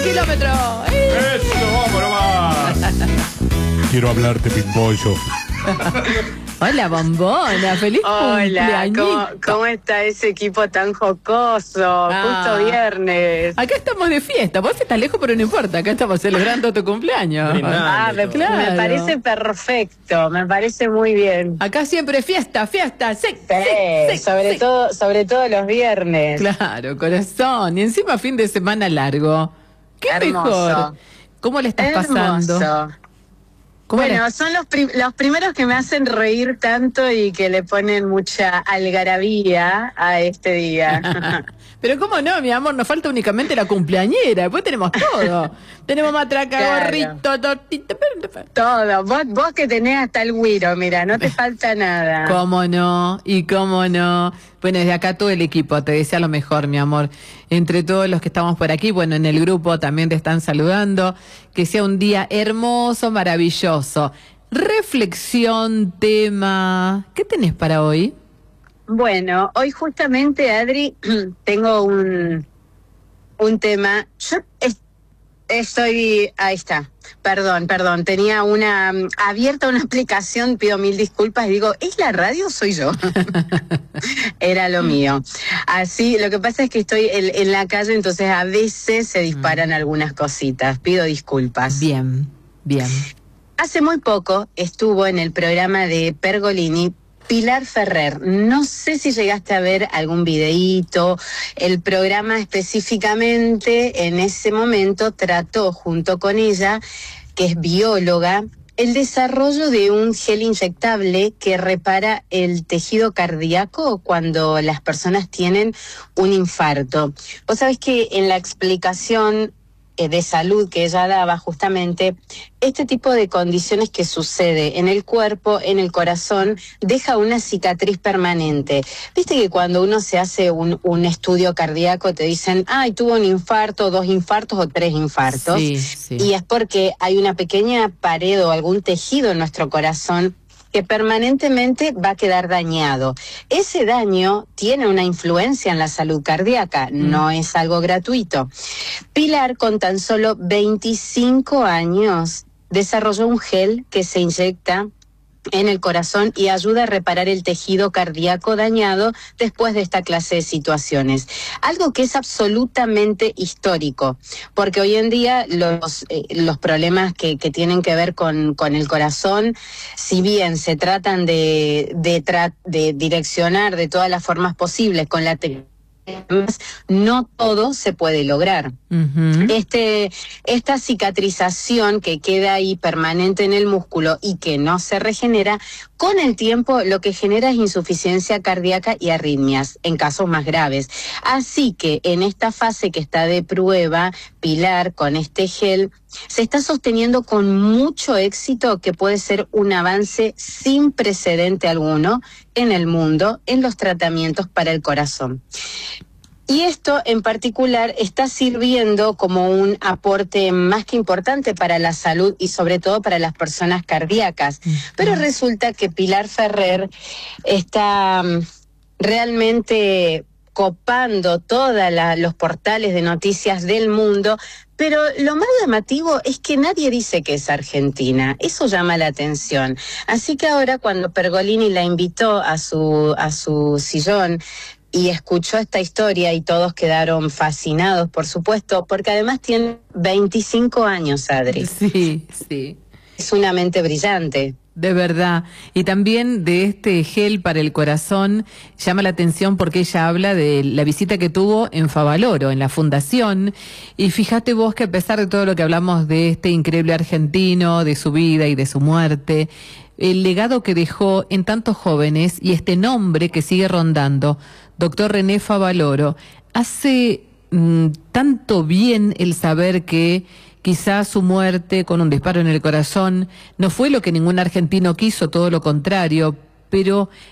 kilómetro. ¡Eso, vamos nomás! Quiero hablarte, Pimpollo. Hola, bombona, feliz cumpleaños. Hola, ¿cómo está ese equipo tan jocoso? Justo viernes. Acá estamos de fiesta, vos estás lejos pero no importa, acá estamos celebrando tu cumpleaños. Me parece perfecto, me parece muy bien. Acá siempre fiesta, sí, sobre todo los viernes. Claro, corazón, y encima fin de semana largo. ¿Qué Hermoso. mejor? ¿Cómo le estás pasando? Bueno, son los primeros que me hacen reír tanto y que le ponen mucha algarabía a este día. Pero cómo no, mi amor, nos falta únicamente la cumpleañera, después tenemos todo. Tenemos matraca, Claro. gorrito, tortita, Todo, vos que tenés hasta el güiro, mira, no te falta nada. ¿Cómo no? ¿Y cómo no? Bueno, desde acá todo el equipo te desea lo mejor, mi amor. Entre todos los que estamos por aquí, bueno, en el grupo también te están saludando. Que sea un día hermoso, maravilloso. Reflexión, tema. ¿Qué tenés para hoy? Bueno, hoy justamente, Adri, tengo un tema. Yo estoy, ahí está. Perdón, tenía abierta una aplicación, pido mil disculpas, y digo, ¿es la radio o soy yo? Era lo mío. Así, lo que pasa es que estoy en la calle, entonces a veces se disparan algunas cositas, pido disculpas. Bien. Hace muy poco estuvo en el programa de Pergolini Pilar Ferrer. No sé si llegaste a ver algún videíto. El programa específicamente en ese momento trató junto con ella, que es bióloga, el desarrollo de un gel inyectable que repara el tejido cardíaco cuando las personas tienen un infarto. Vos sabés que en la explicación de salud que ella daba, justamente este tipo de condiciones que sucede en el cuerpo, en el corazón, deja una cicatriz permanente. Viste que cuando uno se hace un estudio cardíaco te dicen, ay, tuvo un infarto, 2 infartos o 3 infartos. Sí. Y es porque hay una pequeña pared o algún tejido en nuestro corazón que permanentemente va a quedar dañado. Ese daño tiene una influencia en la salud cardíaca, no es algo gratuito. Pilar, con tan solo 25 años, desarrolló un gel que se inyecta en el corazón y ayuda a reparar el tejido cardíaco dañado después de esta clase de situaciones. Algo que es absolutamente histórico, porque hoy en día los problemas que tienen que ver con el corazón, si bien se tratan de direccionar de todas las formas posibles con la tecnología, no todo se puede lograr. Esta cicatrización que queda ahí permanente en el músculo y que no se regenera, con el tiempo lo que genera es insuficiencia cardíaca y arritmias en casos más graves. Así que en esta fase que está de prueba, Pilar, con este gel, se está sosteniendo con mucho éxito que puede ser un avance sin precedente alguno en el mundo en los tratamientos para el corazón. Y esto en particular está sirviendo como un aporte más que importante para la salud y sobre todo para las personas cardíacas. Pero resulta que Pilar Ferrer está realmente copando todos los portales de noticias del mundo, pero lo más llamativo es que nadie dice que es argentina. Eso llama la atención. Así que ahora, cuando Pergolini la invitó a su sillón y escuchó esta historia, y todos quedaron fascinados, por supuesto, porque además tiene 25 años, Adri. Sí. Es una mente brillante. De verdad. Y también de este gel para el corazón llama la atención porque ella habla de la visita que tuvo en Favaloro, en la fundación. Y fíjate vos que a pesar de todo lo que hablamos de este increíble argentino, de su vida y de su muerte, el legado que dejó en tantos jóvenes y este nombre que sigue rondando, doctor René Favaloro, hace tanto bien el saber que quizás su muerte con un disparo en el corazón no fue lo que ningún argentino quiso, todo lo contrario, pero